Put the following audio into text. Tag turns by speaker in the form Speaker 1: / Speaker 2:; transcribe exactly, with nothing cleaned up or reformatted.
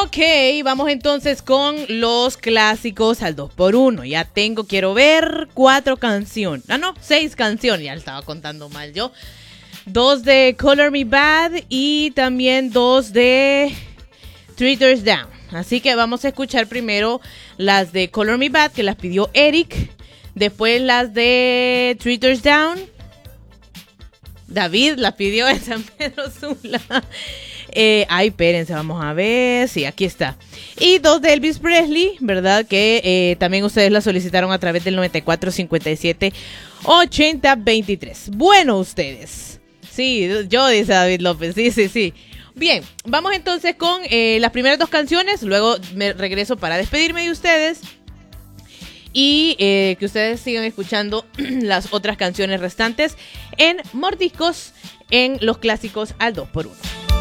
Speaker 1: Ok, vamos entonces con los clásicos al dos por uno. Ya tengo, quiero ver, cuatro canciones. Ah, no, seis canciones. Ya le estaba contando mal yo. Dos de Color Me Bad y también dos de Treaters Down. Así que vamos a escuchar primero las de Color Me Bad, que las pidió Eric. Después las de Treaters Down. David las pidió en San Pedro Sula. Eh, ay, espérense, vamos a ver. Sí, aquí está. Y dos de Elvis Presley, ¿verdad? Que eh, también ustedes la solicitaron a través del noventa y cuatro cincuenta y siete ochenta veintitrés. Bueno, ustedes. Sí, yo, dice David López. Sí, sí, sí. Bien, vamos entonces con eh, las primeras dos canciones. Luego me regreso para despedirme de ustedes. Y eh, que ustedes sigan escuchando las otras canciones restantes en Mordiscos, en los clásicos al dos por uno.